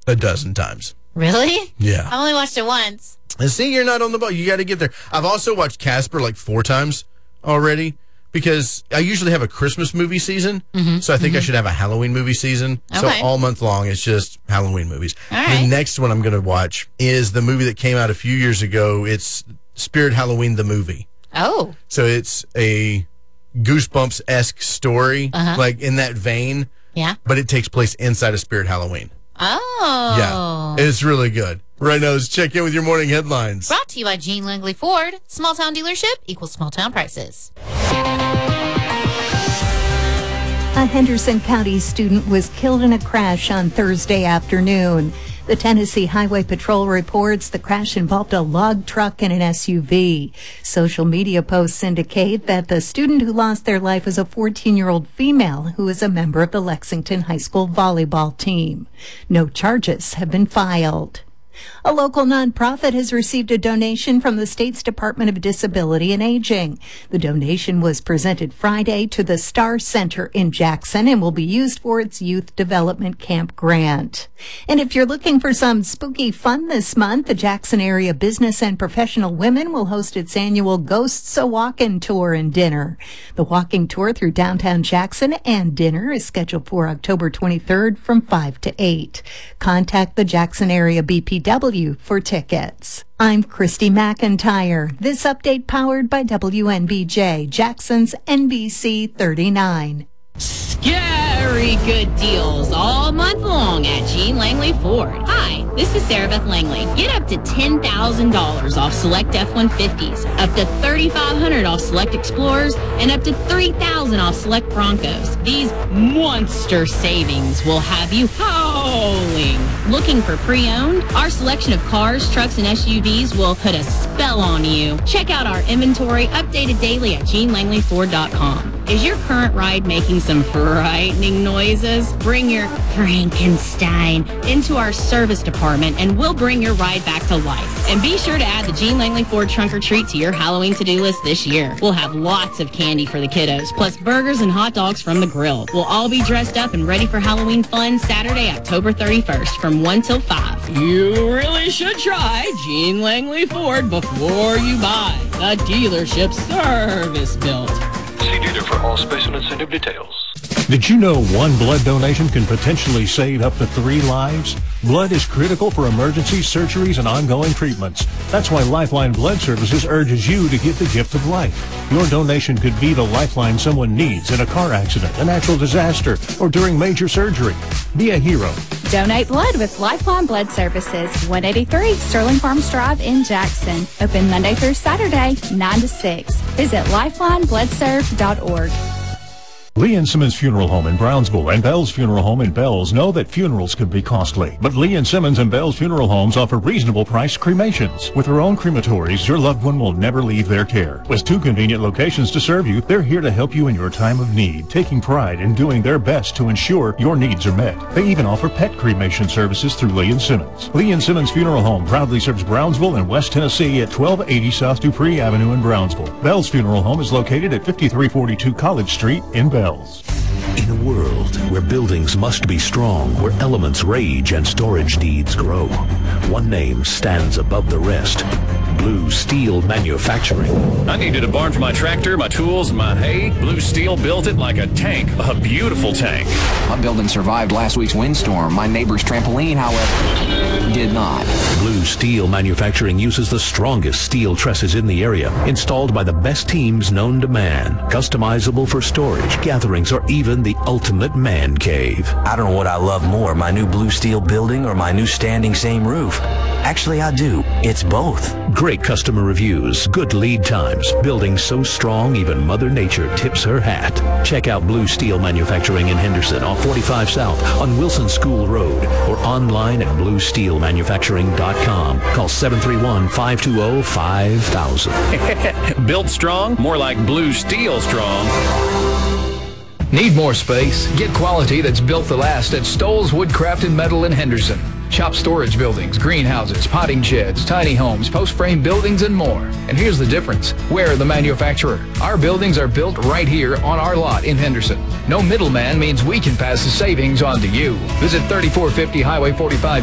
a dozen times. Really? Yeah. I only watched it once. And see, you're not on the boat. You got to get there. I've also watched Casper like 4 times already because I usually have a Christmas movie season. So I think I should have a Halloween movie season. Okay. So all month long, it's just Halloween movies. All right. The next one I'm going to watch is the movie that came out a few years ago. It's Spirit Halloween, the movie. Oh. So it's a Goosebumps-esque story, like in that vein. Yeah. But it takes place inside of Spirit Halloween. Oh. Yeah. It's really good. Right now, let's check in with your morning headlines. Brought to you by Gene Langley Ford. Small town dealership equals small town prices. A Henderson County student was killed in a crash on Thursday afternoon. The Tennessee Highway Patrol reports the crash involved a log truck and an SUV. Social media posts indicate that the student who lost their life was a 14-year-old female who is a member of the Lexington High School volleyball team. No charges have been filed. A local nonprofit has received a donation from the state's Department of Disability and Aging. The donation was presented Friday to the Star Center in Jackson and will be used for its Youth Development Camp grant. And if you're looking for some spooky fun this month, the Jackson Area Business and Professional Women will host its annual Ghosts a Walkin' Tour and Dinner. The walking tour through downtown Jackson and dinner is scheduled for October 23rd from 5 to 8. Contact the Jackson Area BPW for tickets. I'm Christy McIntyre. This update powered by WNBJ, Jackson's NBC 39. Scary good deals all month long at Gene Langley Ford. Hi, this is Sarah Beth Langley. Get up to $10,000 off select F-150s, up to $3,500 off select Explorers, and up to $3,000 off select Broncos. These monster savings will have you howling. Looking for pre-owned? Our selection of cars, trucks, and SUVs will put a spell on you. Check out our inventory updated daily at GeneLangleyFord.com. Is your current ride making some frightening noises? Bring your Frankenstein into our service department and we'll bring your ride back to life. And be sure to add the Gene Langley Ford Trunk or Treat to your Halloween to-do list this year. We'll have lots of candy for the kiddos, plus burgers and hot dogs from the grill. We'll all be dressed up and ready for Halloween fun Saturday, October 31st from 1 till 5. You really should try Gene Langley Ford before you buy. The dealership service built. See dealer for all special incentive details. Did you know one blood donation can potentially save up to 3 lives? Blood is critical for emergency surgeries and ongoing treatments. That's why Lifeline Blood Services urges you to give the gift of life. Your donation could be the lifeline someone needs in a car accident, a natural disaster, or during major surgery. Be a hero. Donate blood with Lifeline Blood Services, 183 Sterling Farms Drive in Jackson. Open Monday through Saturday, 9 to 6. Visit lifelinebloodserve.org. Lee and Simmons Funeral Home in Brownsville and Bell's Funeral Home in Bells know that funerals can be costly. But Lee and Simmons and Bell's Funeral Homes offer reasonable price cremations. With their own crematories, your loved one will never leave their care. With 2 convenient locations to serve you, they're here to help you in your time of need, taking pride in doing their best to ensure your needs are met. They even offer pet cremation services through Lee and Simmons. Lee and Simmons Funeral Home proudly serves Brownsville and West Tennessee at 1280 South Dupree Avenue in Brownsville. Bell's Funeral Home is located at 5342 College Street in Bells. In a world where buildings must be strong, where elements rage and storage needs grow, one name stands above the rest. Blue Steel Manufacturing. I needed a barn for my tractor, my tools, and my hay. Blue Steel built it like a tank, a beautiful tank. My building survived last week's windstorm. My neighbor's trampoline, however, did not. Blue Steel Manufacturing uses the strongest steel trusses in the area, installed by the best teams known to man. Customizable for storage, gatherings, or even the ultimate man cave. I don't know what I love more, my new Blue Steel building or my new standing seam roof. Actually, I do. It's both. Great customer reviews, good lead times, building so strong even Mother Nature tips her hat. Check out Blue Steel Manufacturing in Henderson off 45 South on Wilson School Road or online at bluesteelmanufacturing.com. Call 731-520-5000. Built strong, more like Blue Steel strong. Need more space? Get quality that's built to last at Stoll's Woodcraft and Metal in Henderson. Shop storage buildings, greenhouses, potting sheds, tiny homes, post-frame buildings, and more. And here's the difference. We're the manufacturer. Our buildings are built right here on our lot in Henderson. No middleman means we can pass the savings on to you. Visit 3450 Highway 45